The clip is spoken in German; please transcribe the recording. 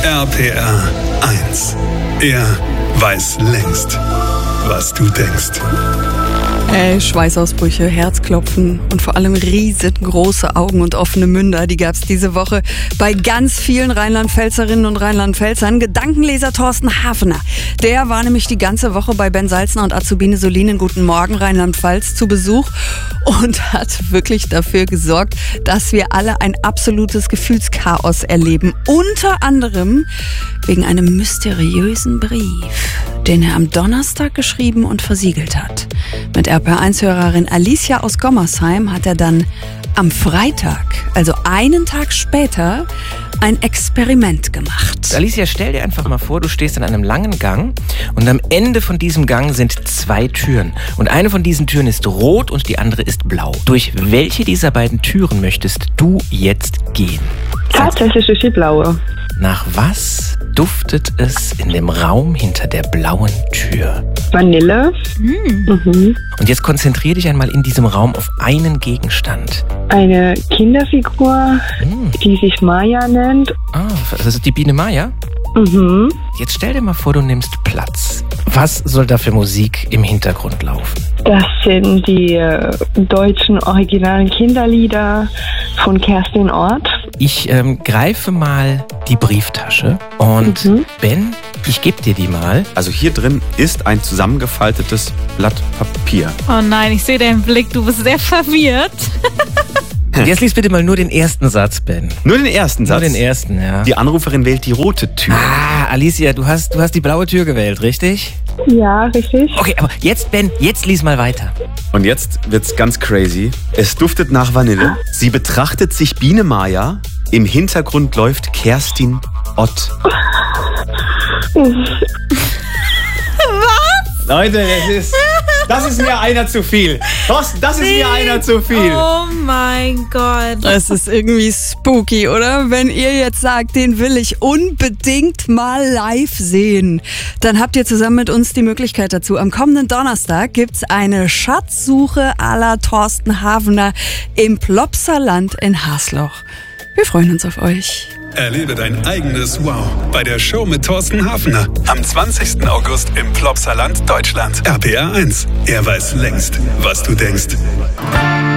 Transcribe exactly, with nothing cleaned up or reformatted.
R P R eins. Er weiß längst, was du denkst. Ey, Schweißausbrüche, Herzklopfen und vor allem riesengroße Augen und offene Münder, die gab's diese Woche bei ganz vielen Rheinland-Pfälzerinnen und Rheinland-Pfälzern. Gedankenleser Thorsten Hafner, der war nämlich die ganze Woche bei Ben Salzner und Azubine Solin in Guten Morgen Rheinland-Pfalz zu Besuch und hat wirklich dafür gesorgt, dass wir alle ein absolutes Gefühlschaos erleben. Unter anderem wegen einem mysteriösen Brief, den er am Donnerstag geschrieben und versiegelt hat. Mit R P R eins-Hörerin Alicia aus Gommersheim hat er dann am Freitag, also einen Tag später, ein Experiment gemacht. Alicia, stell dir einfach mal vor, du stehst in einem langen Gang und am Ende von diesem Gang sind zwei Türen. Und eine von diesen Türen ist rot und die andere ist blau. Durch welche dieser beiden Türen möchtest du jetzt gehen? Tatsächlich durch die blaue. Nach was duftet es in dem Raum hinter der blauen Tür? Vanille. Hm. Mhm. Und jetzt konzentrier dich einmal in diesem Raum auf einen Gegenstand. Eine Kinderfigur, Hm. die sich Maya nennt. Ah, das ist die Biene Maya? Mhm. Jetzt stell dir mal vor, du nimmst Platz. Was soll da für Musik im Hintergrund laufen? Das sind die äh, deutschen originalen Kinderlieder von Kerstin Ott. Ich ähm, greife mal die Brieftasche und Mhm. Ben, ich gebe dir die mal. Also hier drin ist ein zusammengefaltetes Blatt Papier. Oh nein, ich sehe deinen Blick, du bist sehr verwirrt. Und jetzt lies bitte mal nur den ersten Satz, Ben. Nur den ersten Nur Satz. den ersten, ja. Die Anruferin wählt die rote Tür. Ah, Alicia, du hast, du hast die blaue Tür gewählt, richtig? Ja, richtig. Okay, aber jetzt, Ben, jetzt lies mal weiter. Und jetzt wird's ganz crazy. Es duftet nach Vanille. Sie betrachtet sich Biene Maya. Im Hintergrund läuft Kerstin Ott. Was? Leute, das ist, das ist mir einer zu viel. Thorsten, das ist mir einer zu viel. Oh mein Gott. Das ist irgendwie spooky, oder? Wenn ihr jetzt sagt, den will ich unbedingt mal live sehen, dann habt ihr zusammen mit uns die Möglichkeit dazu. Am kommenden Donnerstag gibt's eine Schatzsuche à la Thorsten Hafner im Plopsaland in Hasloch. Wir freuen uns auf euch. Erlebe dein eigenes Wow bei der Show mit Thorsten Hafner am zwanzigsten August im Plopsaland, Deutschland. R P R eins. Er weiß längst, was du denkst.